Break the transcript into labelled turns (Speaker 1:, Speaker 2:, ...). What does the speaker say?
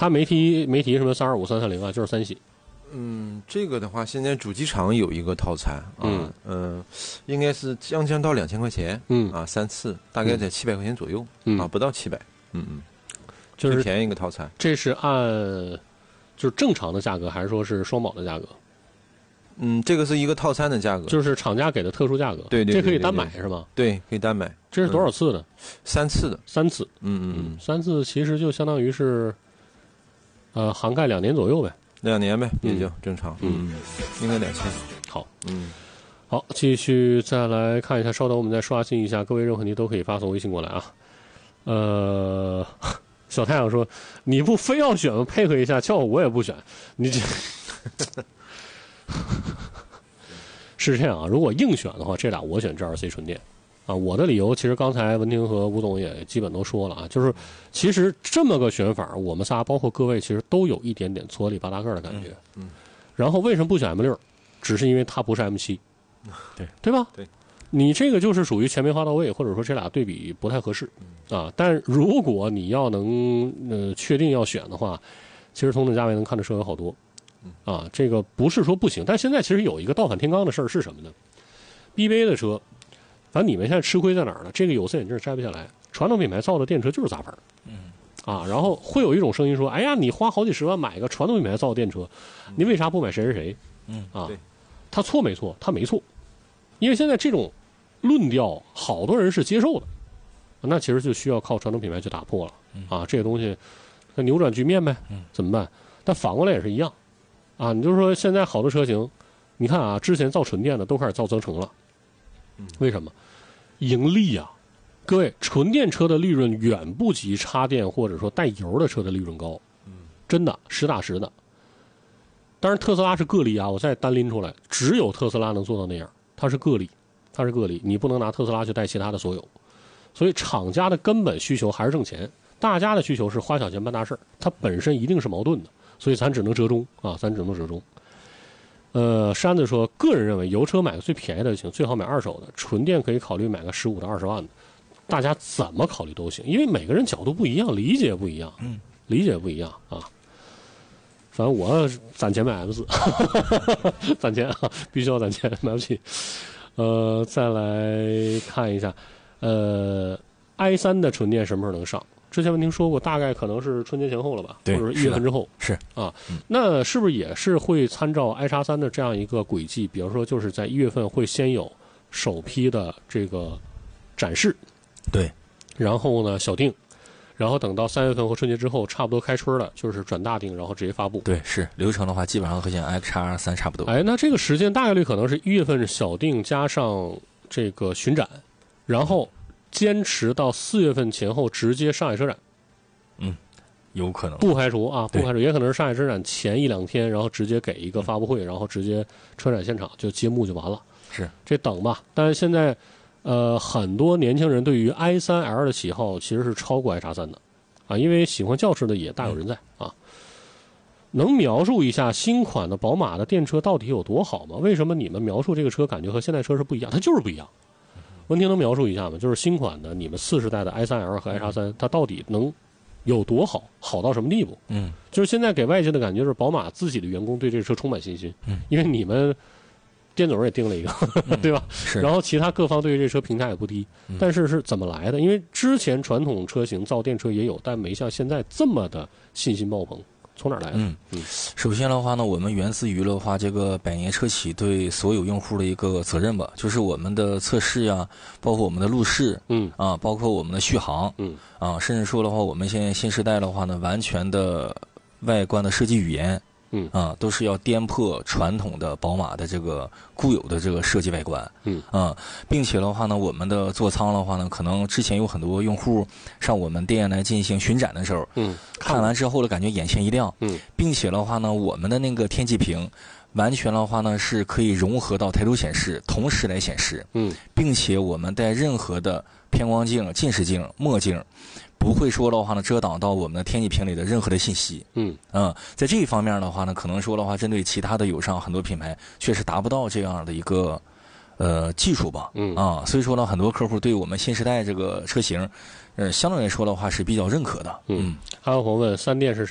Speaker 1: 他没提什么325、330啊，就是3系。
Speaker 2: 这个的话，现在主机厂有一个套餐啊，应该是将到2000块钱，啊，3次，大概在700块钱左右，啊，不到700，就是最便宜一个套餐。
Speaker 1: 这是按就是正常的价格，还是说是双保的价格？
Speaker 2: 这个是一个套餐的价格，
Speaker 1: 就是厂家给的特殊价格。
Speaker 2: 对，
Speaker 1: 这可以单买是吗？
Speaker 2: 对，可以单买。
Speaker 1: 这是多少次的
Speaker 2: ？3次的。
Speaker 1: 3次。3次其实就相当于是，涵盖2年左右呗。
Speaker 2: 2年呗，也就正常。应该2000。
Speaker 1: 好。好，继续再来看一下，稍等，我们再刷新一下，各位任何问题都可以发送微信过来啊。小太阳说：“你不非要选吗？配合一下，叫我也不选。你这是这样啊？如果硬选的话，这俩我选 GRC 纯电啊。我的理由其实刚才文婷和吴总也基本都说了啊，就是其实这么个选法，我们仨包括各位其实都有一点点搓里八大个的感觉。然后为什么不选 M6？只是因为它不是 M7，对吧？
Speaker 2: 对。
Speaker 1: 你这个就是属于钱没花到位，或者说这俩对比不太合适啊。但如果你要能确定要选的话，其实同等价位能看的车有好多啊。这个不是说不行，但现在其实有一个倒反天罡的事儿是什么呢 ？BBA 的车，反正你们现在吃亏在哪儿呢？这个有色眼镜摘不下来，传统品牌造的电车就是杂牌啊。然后会有一种声音说：“哎呀，你花好几十万买个传统品牌造的电车，你为啥不买谁谁谁？”
Speaker 2: 对，
Speaker 1: 他错没错？他没错，因为现在这种论调好多人是接受的，那其实就需要靠传统品牌去打破了啊。这个东西那扭转局面呗，怎么办？但反过来也是一样啊。你就是说现在好多车型，你看啊，之前造纯电的都开始造增程了，为什么？盈利啊！各位，纯电车的利润远不及插电或者说带油的车的利润高，真的实打实的。当然特斯拉是个例啊，我再单拎出来，只有特斯拉能做到那样，它是个例。你不能拿特斯拉去带其他的所有，所以厂家的根本需求还是挣钱，大家的需求是花小钱办大事，它本身一定是矛盾的，所以咱只能折中啊，山子说，个人认为油车买个最便宜的就行，最好买二手的，纯电可以考虑买个15到20万的，大家怎么考虑都行，因为每个人角度不一样，理解不一样啊。反正我攒钱买 M4 攒钱啊，必须要攒钱，买不起。再来看一下，i3 的纯电什么时候能上？之前文婷说过，大概可能是春节前后了吧，或者是1月份之后。
Speaker 3: 是
Speaker 1: 啊，那是不是也是会参照 i3 的这样一个轨迹？比方说，就是在1月份会先有首批的这个展示，
Speaker 3: 对，
Speaker 1: 然后呢小定，然后等到3月份或春节之后，差不多开春了，就是转大定，然后直接发布。
Speaker 3: 对，是流程的话，基本上和像 XR3 差不多。
Speaker 1: 那这个时间大概率可能是1月份小定加上这个巡展，然后坚持到4月份前后直接上海车展。
Speaker 3: 有可能，
Speaker 1: 不排除，也可能是上海车展前1-2天，然后直接给一个发布会，然后直接车展现场就揭幕就完了。
Speaker 3: 是，
Speaker 1: 这等吧。但是现在，很多年轻人对于 i3L 的喜好其实是超过 i3的，啊，因为喜欢轿车的也大有人在啊。能描述一下新款的宝马的电车到底有多好吗？为什么你们描述这个车感觉和现代车是不一样？它就是不一样。文婷能描述一下吗？就是新款的你们4世代的 i3L 和 i3，它到底能有多好，好到什么地步？就是现在给外界的感觉是宝马自己的员工对这车充满信心，因为你们店总也定了一个，对吧？然后其他各方对于这车评价也不低，但是是怎么来的？因为之前传统车型造电车也有，但没像现在这么的信心爆棚。从哪儿来的？
Speaker 3: 首先的话呢，我们源自于的话，这个百年车企对所有用户的一个责任吧，就是我们的测试呀，包括我们的路试，包括我们的续航，甚至说的话，我们现在新时代的话呢，完全的外观的设计语言，都是要颠破传统的宝马的这个固有的这个设计外观，并且的话呢，我们的座舱的话呢，可能之前有很多用户上我们店来进行巡展的时候，看完之后的感觉眼前一亮，并且的话呢，我们的那个天际屏完全的话呢是可以融合到抬头显示，同时来显示，并且我们带任何的偏光镜、近视镜、墨镜。不会说的话呢，遮挡到我们的天际屏里的任何的信息。在这一方面的话呢，可能说的话，针对其他的友商很多品牌确实达不到这样的一个技术吧。所以说呢，很多客户对我们新时代这个车型，相对来说的话是比较认可的。
Speaker 1: 还有朋友问，3电是谁？